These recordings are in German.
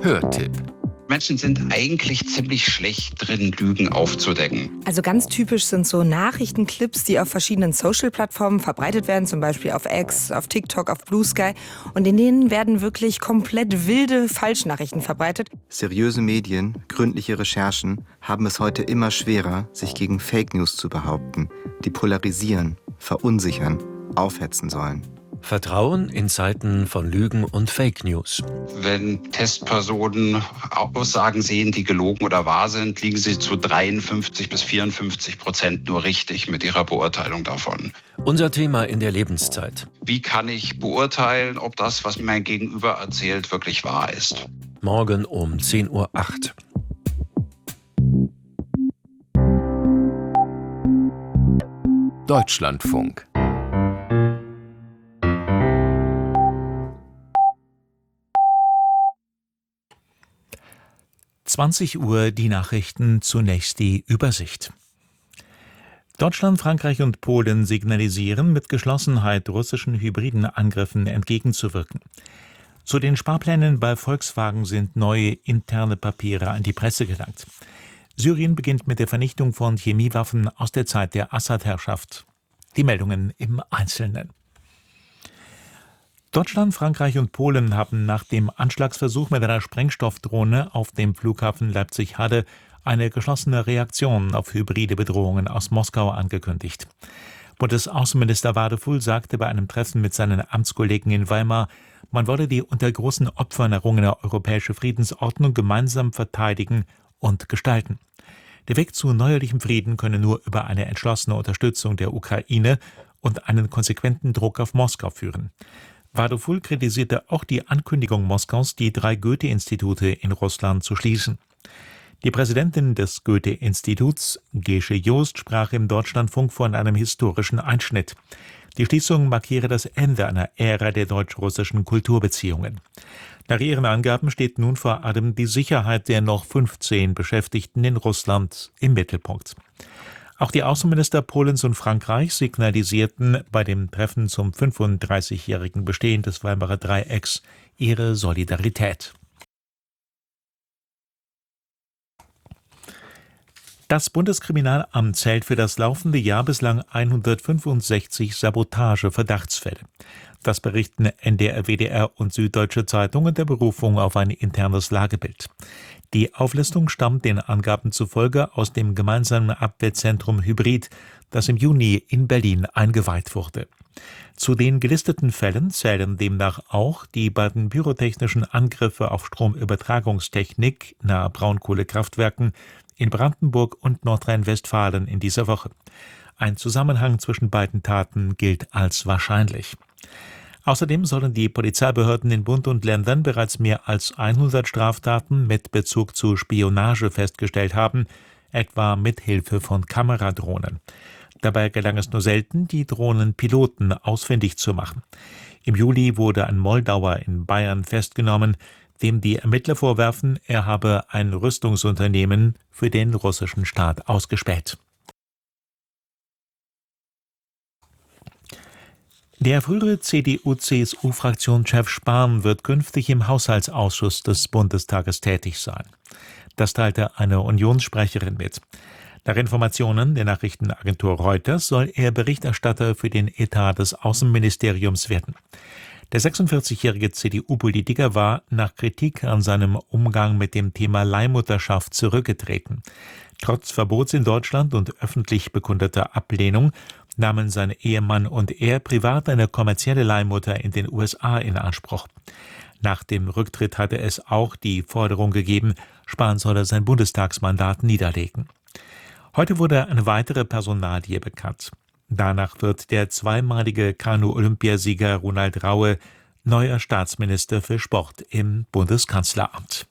Hörtipp. Menschen sind eigentlich ziemlich schlecht drin, Lügen aufzudecken. Also ganz typisch sind so Nachrichtenclips, die auf verschiedenen Social-Plattformen verbreitet werden, zum Beispiel auf X, auf TikTok, auf Blue Sky. Und in denen werden wirklich komplett wilde Falschnachrichten verbreitet. Seriöse Medien, gründliche Recherchen haben es heute immer schwerer, sich gegen Fake News zu behaupten, die polarisieren, verunsichern, aufhetzen sollen. Vertrauen in Zeiten von Lügen und Fake News. Wenn Testpersonen Aussagen sehen, die gelogen oder wahr sind, liegen sie zu 53-54% nur richtig mit ihrer Beurteilung davon. Unser Thema in der Lebenszeit. Wie kann ich beurteilen, ob das, was mir mein Gegenüber erzählt, wirklich wahr ist? Morgen um 10:08 Uhr. Deutschlandfunk. Uhr die Nachrichten, zunächst die Übersicht. Deutschland, Frankreich und Polen signalisieren, mit Geschlossenheit russischen hybriden Angriffen entgegenzuwirken. Zu den Sparplänen bei Volkswagen sind neue interne Papiere an die Presse gelangt. Syrien beginnt mit der Vernichtung von Chemiewaffen aus der Zeit der Assad-Herrschaft. Die Meldungen im Einzelnen. Deutschland, Frankreich und Polen haben nach dem Anschlagsversuch mit einer Sprengstoffdrohne auf dem Flughafen Leipzig-Halle eine geschlossene Reaktion auf hybride Bedrohungen aus Moskau angekündigt. Bundesaußenminister Wadefull sagte bei einem Treffen mit seinen Amtskollegen in Weimar, man wolle die unter großen Opfern errungene europäische Friedensordnung gemeinsam verteidigen und gestalten. Der Weg zu neuerlichem Frieden könne nur über eine entschlossene Unterstützung der Ukraine und einen konsequenten Druck auf Moskau führen. Wadefull kritisierte auch die Ankündigung Moskaus, die 3 Goethe-Institute in Russland zu schließen. Die Präsidentin des Goethe-Instituts, Gesche Joost, sprach im Deutschlandfunk von einem historischen Einschnitt. Die Schließung markiere das Ende einer Ära der deutsch-russischen Kulturbeziehungen. Nach ihren Angaben steht nun vor allem die Sicherheit der noch 15 Beschäftigten in Russland im Mittelpunkt. Auch die Außenminister Polens und Frankreichs signalisierten bei dem Treffen zum 35-jährigen Bestehen des Weimarer Dreiecks ihre Solidarität. Das Bundeskriminalamt zählt für das laufende Jahr bislang 165 Sabotage-Verdachtsfälle. Das berichten NDR, WDR und Süddeutsche Zeitung unter Berufung auf ein internes Lagebild. Die Auflistung stammt den Angaben zufolge aus dem gemeinsamen Abwehrzentrum Hybrid, das im Juni in Berlin eingeweiht wurde. Zu den gelisteten Fällen zählen demnach auch die beiden pyrotechnischen Angriffe auf Stromübertragungstechnik nahe Braunkohlekraftwerken in Brandenburg und Nordrhein-Westfalen in dieser Woche. Ein Zusammenhang zwischen beiden Taten gilt als wahrscheinlich. Außerdem sollen die Polizeibehörden in Bund und Ländern bereits mehr als 100 Straftaten mit Bezug zu Spionage festgestellt haben, etwa mit Hilfe von Kameradrohnen. Dabei gelang es nur selten, die Drohnenpiloten ausfindig zu machen. Im Juli wurde ein Moldauer in Bayern festgenommen, dem die Ermittler vorwerfen, er habe ein Rüstungsunternehmen für den russischen Staat ausgespäht. Der frühere CDU-CSU-Fraktionschef Spahn wird künftig im Haushaltsausschuss des Bundestages tätig sein. Das teilte eine Unionssprecherin mit. Nach Informationen der Nachrichtenagentur Reuters soll er Berichterstatter für den Etat des Außenministeriums werden. Der 46-jährige CDU-Politiker war nach Kritik an seinem Umgang mit dem Thema Leihmutterschaft zurückgetreten. Trotz Verbots in Deutschland und öffentlich bekundeter Ablehnung nahmen sein Ehemann und er privat eine kommerzielle Leihmutter in den USA in Anspruch. Nach dem Rücktritt hatte es auch die Forderung gegeben, Spahn solle sein Bundestagsmandat niederlegen. Heute wurde eine weitere Personalie bekannt. Danach wird der zweimalige Kanu-Olympiasieger Ronald Raue neuer Staatsminister für Sport im Bundeskanzleramt.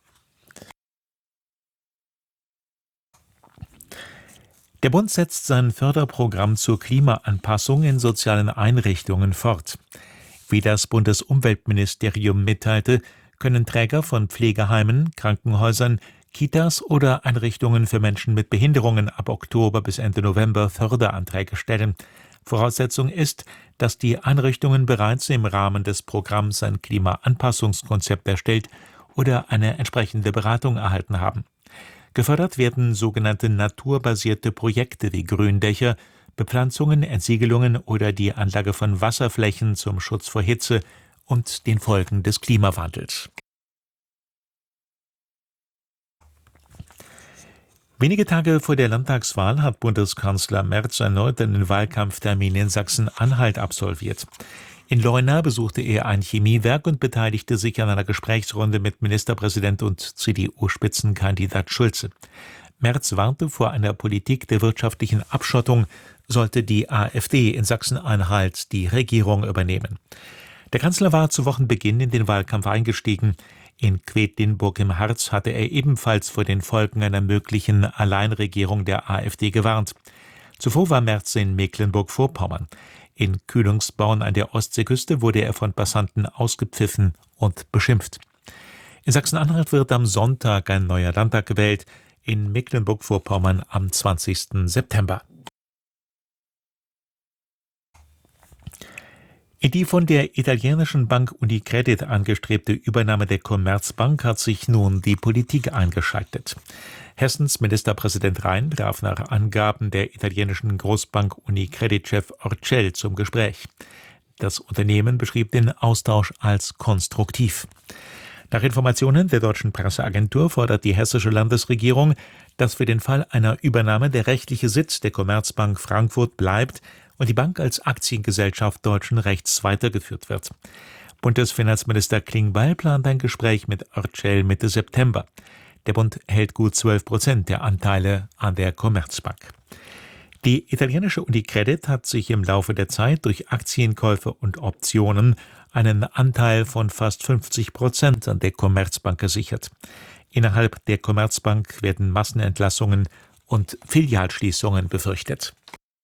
Der Bund setzt sein Förderprogramm zur Klimaanpassung in sozialen Einrichtungen fort. Wie das Bundesumweltministerium mitteilte, können Träger von Pflegeheimen, Krankenhäusern, Kitas oder Einrichtungen für Menschen mit Behinderungen ab Oktober bis Ende November Förderanträge stellen. Voraussetzung ist, dass die Einrichtungen bereits im Rahmen des Programms ein Klimaanpassungskonzept erstellt oder eine entsprechende Beratung erhalten haben. Gefördert werden sogenannte naturbasierte Projekte wie Gründächer, Bepflanzungen, Entsiegelungen oder die Anlage von Wasserflächen zum Schutz vor Hitze und den Folgen des Klimawandels. Wenige Tage vor der Landtagswahl hat Bundeskanzler Merz erneut einen Wahlkampftermin in Sachsen-Anhalt absolviert. In Leuna besuchte er ein Chemiewerk und beteiligte sich an einer Gesprächsrunde mit Ministerpräsident und CDU-Spitzenkandidat Schulze. Merz warnte vor einer Politik der wirtschaftlichen Abschottung, sollte die AfD in Sachsen-Anhalt die Regierung übernehmen. Der Kanzler war zu Wochenbeginn in den Wahlkampf eingestiegen. In Quedlinburg im Harz hatte er ebenfalls vor den Folgen einer möglichen Alleinregierung der AfD gewarnt. Zuvor war Merz in Mecklenburg-Vorpommern. In Kühlungsborn an der Ostseeküste wurde er von Passanten ausgepfiffen und beschimpft. In Sachsen-Anhalt wird am Sonntag ein neuer Landtag gewählt, in Mecklenburg-Vorpommern am 20. September. In die von der italienischen Bank Unicredit angestrebte Übernahme der Commerzbank hat sich nun die Politik eingeschaltet. Hessens Ministerpräsident Rhein traf nach Angaben der italienischen Großbank Unicredit-Chef Orcel zum Gespräch. Das Unternehmen beschrieb den Austausch als konstruktiv. Nach Informationen der deutschen Presseagentur fordert die hessische Landesregierung, dass für den Fall einer Übernahme der rechtliche Sitz der Commerzbank Frankfurt bleibt und die Bank als Aktiengesellschaft deutschen Rechts weitergeführt wird. Bundesfinanzminister Klingbeil plant ein Gespräch mit Orcel Mitte September. Der Bund hält gut 12% der Anteile an der Commerzbank. Die italienische Unicredit hat sich im Laufe der Zeit durch Aktienkäufe und Optionen einen Anteil von fast 50% an der Commerzbank gesichert. Innerhalb der Commerzbank werden Massenentlassungen und Filialschließungen befürchtet.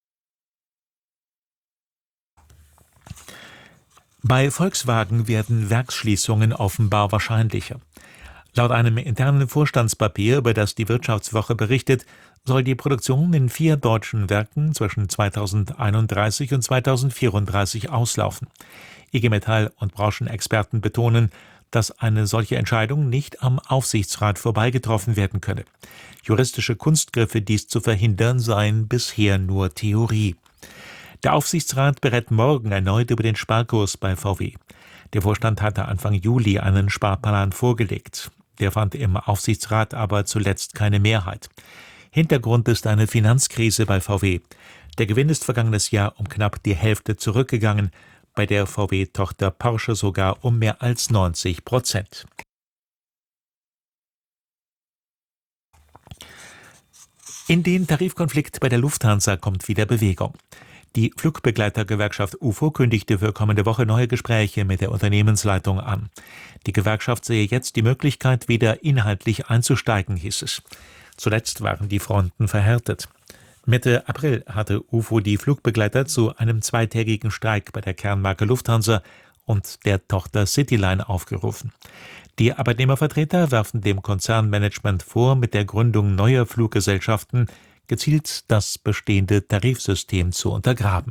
Bei Volkswagen werden Werksschließungen offenbar wahrscheinlicher. Laut einem internen Vorstandspapier, über das die Wirtschaftswoche berichtet, soll die Produktion in 4 deutschen Werken zwischen 2031 und 2034 auslaufen. IG Metall und Branchenexperten betonen, dass eine solche Entscheidung nicht am Aufsichtsrat vorbeigetroffen werden könne. Juristische Kunstgriffe, dies zu verhindern, seien bisher nur Theorie. Der Aufsichtsrat berät morgen erneut über den Sparkurs bei VW. Der Vorstand hatte Anfang Juli einen Sparplan vorgelegt. Der fand im Aufsichtsrat aber zuletzt keine Mehrheit. Hintergrund ist eine Finanzkrise bei VW. Der Gewinn ist vergangenes Jahr um knapp die Hälfte zurückgegangen, bei der VW-Tochter Porsche sogar um mehr als 90%. In den Tarifkonflikt bei der Lufthansa kommt wieder Bewegung. Die Flugbegleitergewerkschaft UFO kündigte für kommende Woche neue Gespräche mit der Unternehmensleitung an. Die Gewerkschaft sehe jetzt die Möglichkeit, wieder inhaltlich einzusteigen, hieß es. Zuletzt waren die Fronten verhärtet. Mitte April hatte UFO die Flugbegleiter zu einem 2-tägigen Streik bei der Kernmarke Lufthansa und der Tochter Cityline aufgerufen. Die Arbeitnehmervertreter werfen dem Konzernmanagement vor, mit der Gründung neuer Fluggesellschaften gezielt das bestehende Tarifsystem zu untergraben.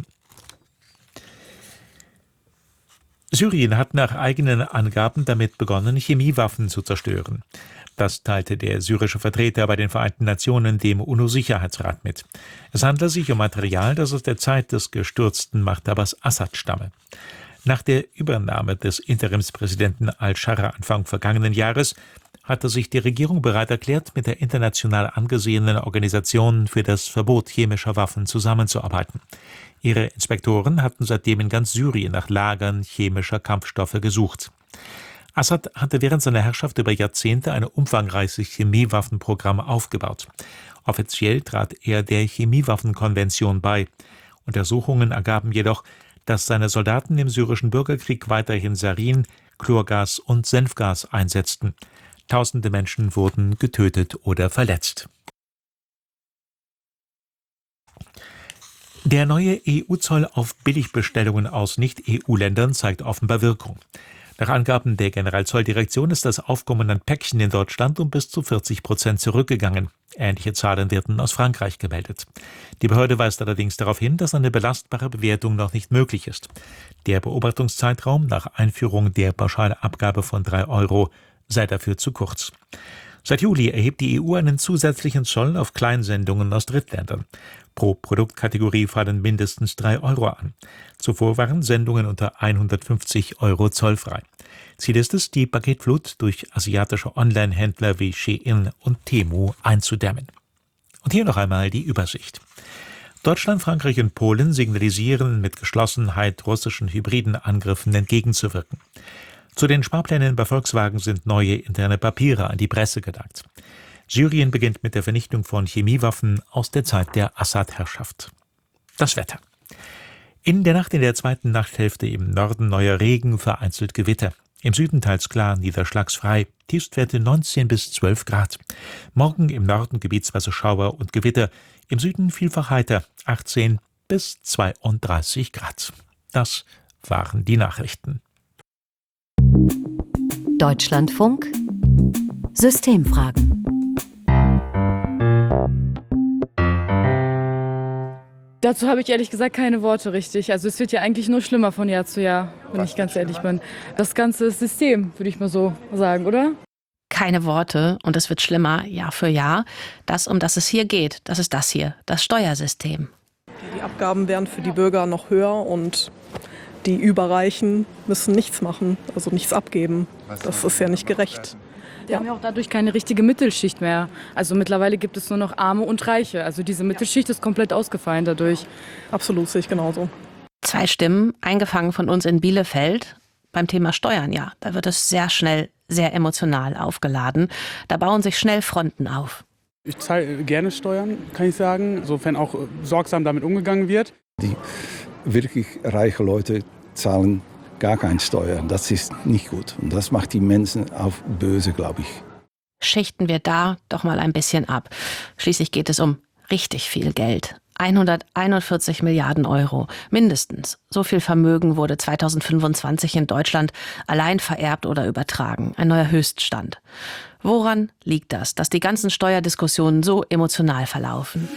Syrien hat nach eigenen Angaben damit begonnen, Chemiewaffen zu zerstören. Das teilte der syrische Vertreter bei den Vereinten Nationen dem UNO-Sicherheitsrat mit. Es handle sich um Material, das aus der Zeit des gestürzten Machthabers Assad stamme. Nach der Übernahme des Interimspräsidenten al-Sharra Anfang vergangenen Jahres hatte sich die Regierung bereit erklärt, mit der international angesehenen Organisation für das Verbot chemischer Waffen zusammenzuarbeiten. Ihre Inspektoren hatten seitdem in ganz Syrien nach Lagern chemischer Kampfstoffe gesucht. Assad hatte während seiner Herrschaft über Jahrzehnte ein umfangreiches Chemiewaffenprogramm aufgebaut. Offiziell trat er der Chemiewaffenkonvention bei. Untersuchungen ergaben jedoch, dass seine Soldaten im syrischen Bürgerkrieg weiterhin Sarin, Chlorgas und Senfgas einsetzten. Tausende Menschen wurden getötet oder verletzt. Der neue EU-Zoll auf Billigbestellungen aus Nicht-EU-Ländern zeigt offenbar Wirkung. Nach Angaben der Generalzolldirektion ist das Aufkommen an Päckchen in Deutschland um bis zu 40% zurückgegangen. Ähnliche Zahlen werden aus Frankreich gemeldet. Die Behörde weist allerdings darauf hin, dass eine belastbare Bewertung noch nicht möglich ist. Der Beobachtungszeitraum nach Einführung der Pauschalabgabe von 3 € sei dafür zu kurz. Seit Juli erhebt die EU einen zusätzlichen Zoll auf Kleinsendungen aus Drittländern. Pro Produktkategorie fallen mindestens 3 Euro an. Zuvor waren Sendungen unter 150 Euro zollfrei. Ziel ist es, die Paketflut durch asiatische Online-Händler wie Shein und Temu einzudämmen. Und hier noch einmal die Übersicht. Deutschland, Frankreich und Polen signalisieren mit Geschlossenheit, russischen hybriden Angriffen entgegenzuwirken. Zu den Sparplänen bei Volkswagen sind neue interne Papiere an die Presse gelangt. Syrien beginnt mit der Vernichtung von Chemiewaffen aus der Zeit der Assad-Herrschaft. Das Wetter. In der Nacht in der zweiten Nachthälfte im Norden neuer Regen, vereinzelt Gewitter. Im Süden teils klar, niederschlagsfrei, Tiefstwerte 19 bis 12 Grad. Morgen im Norden gebietsweise Schauer und Gewitter, im Süden vielfach heiter, 18 bis 32 Grad. Das waren die Nachrichten. Deutschlandfunk Systemfragen. Dazu habe ich ehrlich gesagt keine Worte richtig. Also es wird ja eigentlich nur schlimmer von Jahr zu Jahr, wenn ich ganz ehrlich bin. Das ganze System, würde ich mal so sagen, oder? Keine Worte und es wird schlimmer Jahr für Jahr. Das, um das es hier geht, das ist das hier, das Steuersystem. Die Abgaben werden für die Bürger noch höher und die Überreichen müssen nichts machen, also nichts abgeben. Das ist ja nicht gerecht. Wir haben ja auch dadurch keine richtige Mittelschicht mehr. Also mittlerweile gibt es nur noch Arme und Reiche. Also diese Mittelschicht ist komplett ausgefallen dadurch. Absolut, sehe ich genauso. 2 Stimmen, eingefangen von uns in Bielefeld. Beim Thema Steuern, ja, da wird es sehr schnell, sehr emotional aufgeladen. Da bauen sich schnell Fronten auf. Ich zahle gerne Steuern, kann ich sagen, sofern auch sorgsam damit umgegangen wird. Die wirklich reichen Leute zahlen gar keine Steuern. Das ist nicht gut. Und das macht die Menschen auf böse, glaube ich. Schichten wir da doch mal ein bisschen ab. Schließlich geht es um richtig viel Geld. 141 Milliarden Euro, mindestens. So viel Vermögen wurde 2025 in Deutschland allein vererbt oder übertragen. Ein neuer Höchststand. Woran liegt das, dass die ganzen Steuerdiskussionen so emotional verlaufen?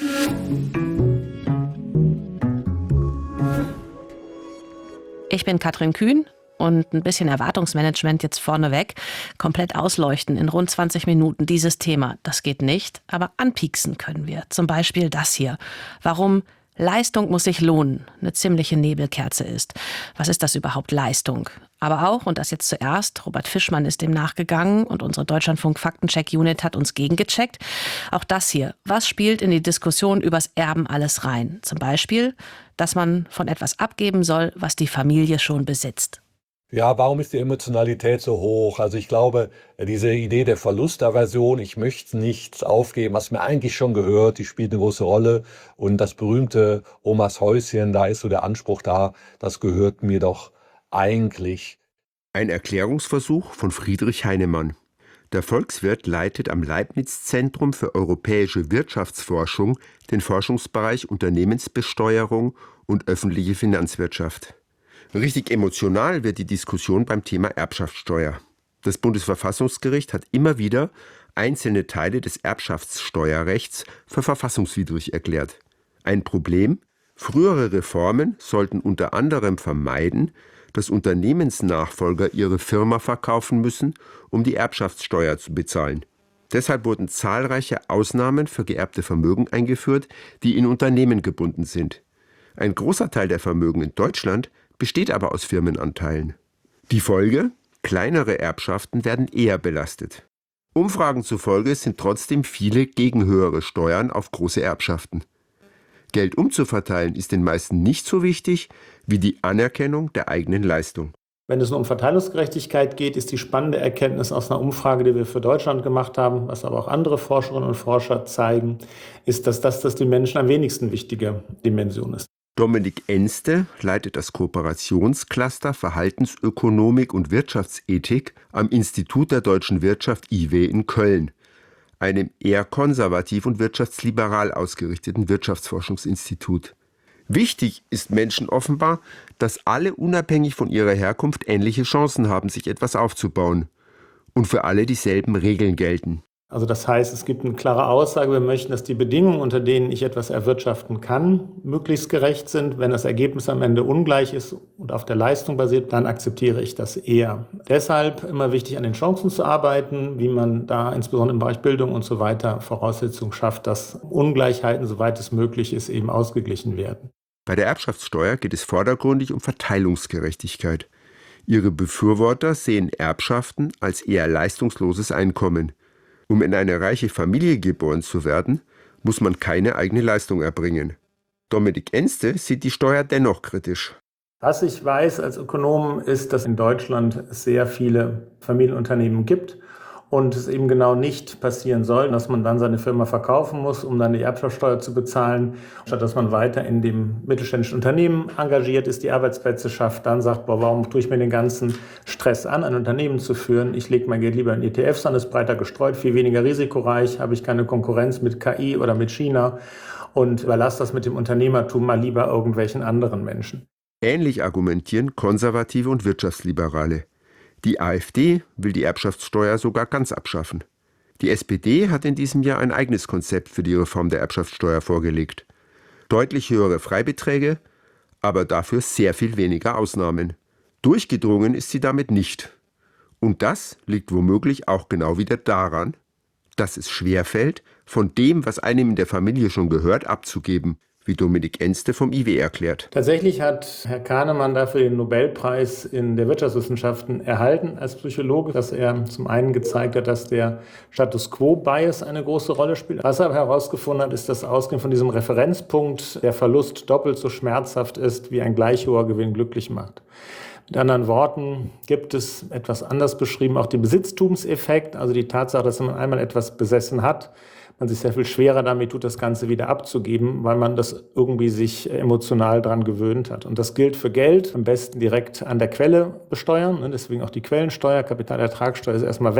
Ich bin Katrin Kühn und ein bisschen Erwartungsmanagement jetzt vorneweg. Komplett ausleuchten in rund 20 Minuten dieses Thema, das geht nicht, aber anpieksen können wir. Zum Beispiel das hier. Warum Leistung muss sich lohnen eine ziemliche Nebelkerze ist. Was ist das überhaupt, Leistung? Aber auch, und das jetzt zuerst, Robert Fischmann ist dem nachgegangen und unsere Deutschlandfunk-Faktencheck-Unit hat uns gegengecheckt. Auch das hier. Was spielt in die Diskussion übers Erben alles rein? Zum Beispiel, dass man von etwas abgeben soll, was die Familie schon besitzt. Ja, warum ist die Emotionalität so hoch? Also ich glaube, diese Idee der Verlustaversion, ich möchte nichts aufgeben, was mir eigentlich schon gehört, die spielt eine große Rolle. Und das berühmte Omas Häuschen, da ist so der Anspruch da, das gehört mir doch eigentlich. Ein Erklärungsversuch von Friedrich Heinemann. Der Volkswirt leitet am Leibniz-Zentrum für europäische Wirtschaftsforschung den Forschungsbereich Unternehmensbesteuerung und öffentliche Finanzwirtschaft. Richtig emotional wird die Diskussion beim Thema Erbschaftssteuer. Das Bundesverfassungsgericht hat immer wieder einzelne Teile des Erbschaftssteuerrechts für verfassungswidrig erklärt. Ein Problem: Frühere Reformen sollten unter anderem vermeiden, dass Unternehmensnachfolger ihre Firma verkaufen müssen, um die Erbschaftssteuer zu bezahlen. Deshalb wurden zahlreiche Ausnahmen für geerbte Vermögen eingeführt, die in Unternehmen gebunden sind. Ein großer Teil der Vermögen in Deutschland besteht aber aus Firmenanteilen. Die Folge? Kleinere Erbschaften werden eher belastet. Umfragen zufolge sind trotzdem viele gegen höhere Steuern auf große Erbschaften. Geld umzuverteilen ist den meisten nicht so wichtig wie die Anerkennung der eigenen Leistung. Wenn es nur um Verteilungsgerechtigkeit geht, ist die spannende Erkenntnis aus einer Umfrage, die wir für Deutschland gemacht haben, was aber auch andere Forscherinnen und Forscher zeigen, ist, dass das den Menschen am wenigsten wichtige Dimension ist. Dominik Enste leitet das Kooperationscluster Verhaltensökonomik und Wirtschaftsethik am Institut der deutschen Wirtschaft IW in Köln, einem eher konservativ und wirtschaftsliberal ausgerichteten Wirtschaftsforschungsinstitut. Wichtig ist Menschen offenbar, dass alle unabhängig von ihrer Herkunft ähnliche Chancen haben, sich etwas aufzubauen und für alle dieselben Regeln gelten. Also das heißt, es gibt eine klare Aussage, wir möchten, dass die Bedingungen, unter denen ich etwas erwirtschaften kann, möglichst gerecht sind. Wenn das Ergebnis am Ende ungleich ist und auf der Leistung basiert, dann akzeptiere ich das eher. Deshalb immer wichtig, an den Chancen zu arbeiten, wie man da insbesondere im Bereich Bildung und so weiter Voraussetzungen schafft, dass Ungleichheiten, soweit es möglich ist, eben ausgeglichen werden. Bei der Erbschaftssteuer geht es vordergründig um Verteilungsgerechtigkeit. Ihre Befürworter sehen Erbschaften als eher leistungsloses Einkommen. Um in eine reiche Familie geboren zu werden, muss man keine eigene Leistung erbringen. Dominik Enste sieht die Steuer dennoch kritisch. Was ich weiß als Ökonom ist, dass in Deutschland es sehr viele Familienunternehmen gibt und es eben genau nicht passieren soll, dass man dann seine Firma verkaufen muss, um dann die Erbschaftssteuer zu bezahlen, statt dass man weiter in dem mittelständischen Unternehmen engagiert ist, die Arbeitsplätze schafft, dann sagt, warum tue ich mir den ganzen Stress an, ein Unternehmen zu führen? Ich lege mein Geld lieber in ETFs an, ist breiter gestreut, viel weniger risikoreich, habe ich keine Konkurrenz mit KI oder mit China und überlasse das mit dem Unternehmertum mal lieber irgendwelchen anderen Menschen. Ähnlich argumentieren Konservative und Wirtschaftsliberale. Die AfD will die Erbschaftssteuer sogar ganz abschaffen. Die SPD hat in diesem Jahr ein eigenes Konzept für die Reform der Erbschaftssteuer vorgelegt. Deutlich höhere Freibeträge, aber dafür sehr viel weniger Ausnahmen. Durchgedrungen ist sie damit nicht. Und das liegt womöglich auch genau wieder daran, dass es schwerfällt, von dem, was einem in der Familie schon gehört, abzugeben, wie Dominik Enste vom IW erklärt. Tatsächlich hat Herr Kahnemann dafür den Nobelpreis in der Wirtschaftswissenschaften erhalten als Psychologe, dass er zum einen gezeigt hat, dass der Status Quo-Bias eine große Rolle spielt. Was er aber herausgefunden hat, ist, dass ausgehend von diesem Referenzpunkt der Verlust doppelt so schmerzhaft ist, wie ein gleich hoher Gewinn glücklich macht. Mit anderen Worten gibt es etwas anders beschrieben, auch den Besitztumseffekt, also die Tatsache, dass man einmal etwas besessen hat, man sich sehr viel schwerer damit tut, das Ganze wieder abzugeben, weil man das irgendwie sich emotional dran gewöhnt hat. Und das gilt für Geld, am besten direkt an der Quelle besteuern, deswegen auch die Quellensteuer, Kapitalertragssteuer ist erstmal weg.